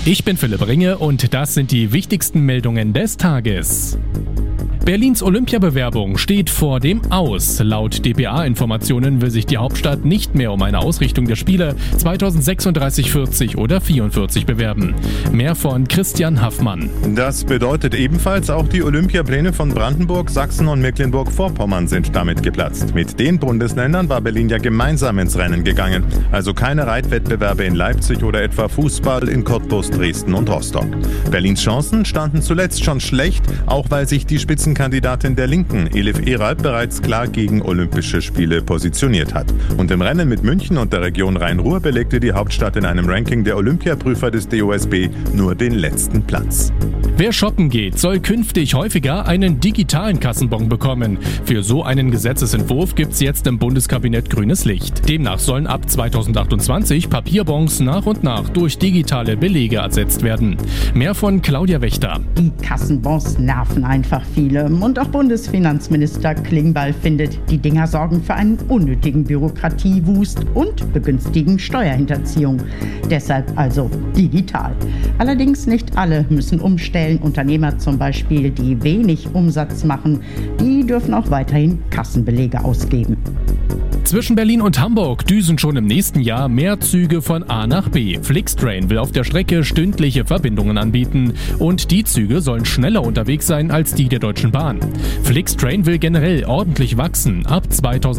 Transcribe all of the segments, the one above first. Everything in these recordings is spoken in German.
Ich bin Philipp Ringe und das sind die wichtigsten Meldungen des Tages. Berlins Olympiabewerbung steht vor dem Aus. Laut dpa-Informationen will sich die Hauptstadt nicht mehr um eine Ausrichtung der Spiele 2036, 40 oder 44 bewerben. Mehr von Christian Haffmann. Das bedeutet ebenfalls, auch die Olympiapläne von Brandenburg, Sachsen und Mecklenburg-Vorpommern sind damit geplatzt. Mit den Bundesländern war Berlin ja gemeinsam ins Rennen gegangen. Also keine Reitwettbewerbe in Leipzig oder etwa Fußball in Cottbus, Dresden und Rostock. Berlins Chancen standen zuletzt schon schlecht, auch weil sich die Spitzenkandidatin der Linken, Elif Eralp, bereits klar gegen Olympische Spiele positioniert hat. Und im Rennen mit München und der Region Rhein-Ruhr belegte die Hauptstadt in einem Ranking der Olympiaprüfer des DOSB nur den letzten Platz. Wer shoppen geht, soll künftig häufiger einen digitalen Kassenbon bekommen. Für so einen Gesetzesentwurf gibt's jetzt im Bundeskabinett grünes Licht. Demnach sollen ab 2028 Papierbons nach und nach durch digitale Belege ersetzt werden. Mehr von Claudia Wächter. Die Kassenbons nerven einfach viele. Und auch Bundesfinanzminister Klingbeil findet, die Dinger sorgen für einen unnötigen Bürokratiewust und begünstigen Steuerhinterziehung. Deshalb also digital. Allerdings nicht alle müssen umstellen. Unternehmer zum Beispiel, die wenig Umsatz machen, die dürfen auch weiterhin Kassenbelege ausgeben. Zwischen Berlin und Hamburg düsen schon im nächsten Jahr mehr Züge von A nach B. Flixtrain will auf der Strecke stündliche Verbindungen anbieten und die Züge sollen schneller unterwegs sein als die der Deutschen Bahn. Flixtrain will generell ordentlich wachsen. Ab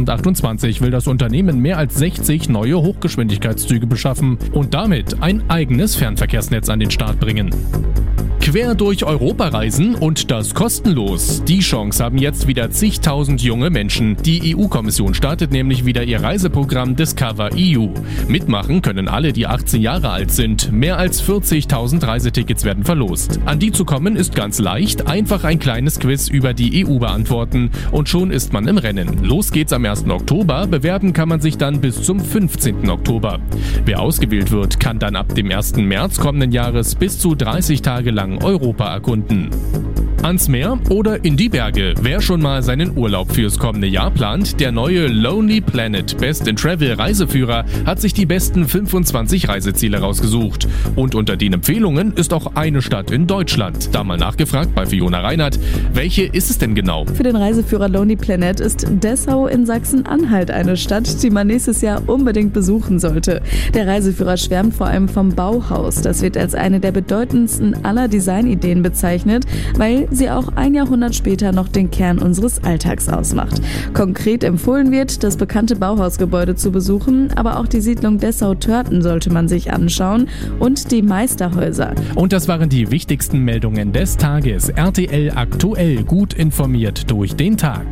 2028 will das Unternehmen mehr als 60 neue Hochgeschwindigkeitszüge beschaffen und damit ein eigenes Fernverkehrsnetz an den Start bringen. Quer durch Europa reisen und das kostenlos. Die Chance haben jetzt wieder zigtausend junge Menschen. Die EU-Kommission startet nämlich wieder ihr Reiseprogramm Discover EU. Mitmachen können alle, die 18 Jahre alt sind. Mehr als 40.000 Reisetickets werden verlost. An die zu kommen ist ganz leicht. Einfach ein kleines Quiz über die EU beantworten und schon ist man im Rennen. Los geht's am 1. Oktober. Bewerben kann man sich dann bis zum 15. Oktober. Wer ausgewählt wird, kann dann ab dem 1. März kommenden Jahres bis zu 30 Tage lang Europa erkunden. Ans Meer oder in die Berge. Wer schon mal seinen Urlaub fürs kommende Jahr plant, der neue Lonely Planet Best in Travel Reiseführer hat sich die besten 25 Reiseziele rausgesucht. Und unter den Empfehlungen ist auch eine Stadt in Deutschland. Da mal nachgefragt bei Fiona Reinhardt. Welche ist es denn genau? Für den Reiseführer Lonely Planet ist Dessau in Sachsen-Anhalt eine Stadt, die man nächstes Jahr unbedingt besuchen sollte. Der Reiseführer schwärmt vor allem vom Bauhaus. Das wird als eine der bedeutendsten aller Designideen bezeichnet, weil sie auch ein Jahrhundert später noch den Kern unseres Alltags ausmacht. Konkret empfohlen wird, das bekannte Bauhausgebäude zu besuchen, aber auch die Siedlung Dessau-Törten sollte man sich anschauen und die Meisterhäuser. Und das waren die wichtigsten Meldungen des Tages. RTL aktuell, gut informiert durch den Tag.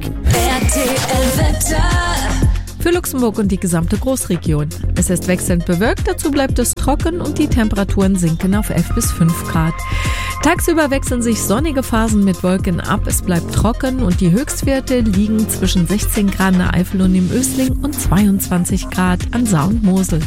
RTL Wetter. Für Luxemburg und die gesamte Großregion. Es ist wechselnd bewölkt, dazu bleibt es trocken und die Temperaturen sinken auf 11 bis 5 Grad. Tagsüber wechseln sich sonnige Phasen mit Wolken ab, es bleibt trocken und die Höchstwerte liegen zwischen 16 Grad in der Eifel und im Ösling und 22 Grad an Saar und Mosel.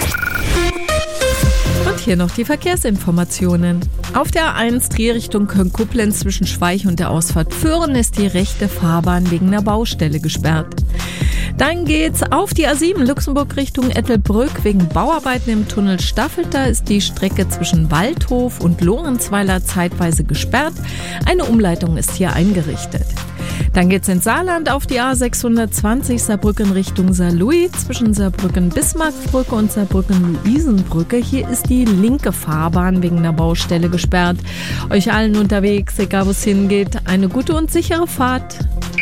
Und hier noch die Verkehrsinformationen. Auf der A1 Drehrichtung Köln-Koblenz zwischen Schweich und der Ausfahrt Föhren ist die rechte Fahrbahn wegen einer Baustelle gesperrt. Dann geht's auf die A7 Luxemburg Richtung Ettelbrück. Wegen Bauarbeiten im Tunnel Staffelter ist die Strecke zwischen Waldhof und Lorenzweiler zeitweise gesperrt. Eine Umleitung ist hier eingerichtet. Dann geht's ins Saarland auf die A620 Saarbrücken Richtung Saarlouis. Zwischen Saarbrücken-Bismarckbrücke und Saarbrücken-Luisenbrücke. Hier ist die linke Fahrbahn wegen einer Baustelle gesperrt. Euch allen unterwegs, egal wo es hingeht, eine gute und sichere Fahrt.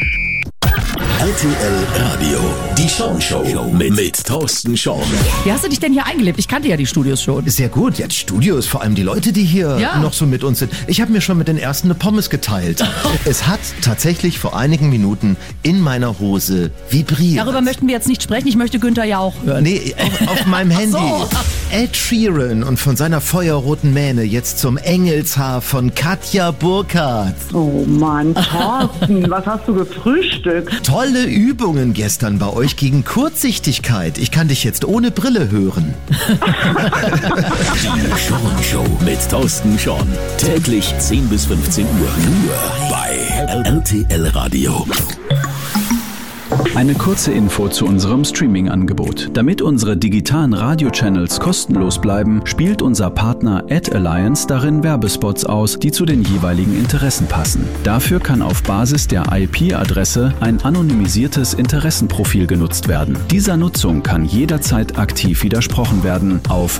RTL Radio, die Schau mit Thorsten Schorn. Wie hast du dich denn hier eingelebt? Ich kannte ja die Studios schon. Sehr gut. Ja, die Studios, vor allem die Leute, die hier noch so mit uns sind. Ich habe mir schon mit den ersten eine Pommes geteilt. Es hat tatsächlich vor einigen Minuten in meiner Hose vibriert. Darüber möchten wir jetzt nicht sprechen. Ich möchte Günther ja auch hören. Nee, auf meinem Handy. So. Ed Sheeran und von seiner feuerroten Mähne jetzt zum Engelshaar von Katja Burkhardt. Oh Mann, Thorsten, was hast du gefrühstückt? Tolle Übungen gestern bei euch gegen Kurzsichtigkeit. Ich kann dich jetzt ohne Brille hören. Die Schorn-Show mit Thorsten Schorn. Täglich 10 bis 15 Uhr. Nur bei RTL Radio. Eine kurze Info zu unserem Streaming-Angebot. Damit unsere digitalen Radio-Channels kostenlos bleiben, spielt unser Partner AdAlliance darin Werbespots aus, die zu den jeweiligen Interessen passen. Dafür kann auf Basis der IP-Adresse ein anonymisiertes Interessenprofil genutzt werden. Dieser Nutzung kann jederzeit aktiv widersprochen werden auf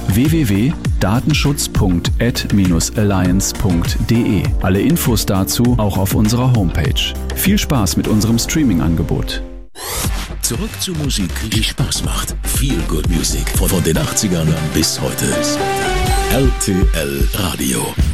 www.datenschutz.ad-alliance.de. Alle Infos dazu auch auf unserer Homepage. Viel Spaß mit unserem Streaming-Angebot. Zurück zur Musik, die Spaß macht. Feel Good Music von den 80ern bis heute. RTL Radio.